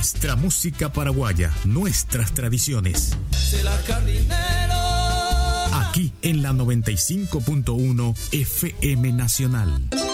nuestra música paraguaya, nuestras tradiciones. Aquí en la 95.1 FM Nacional.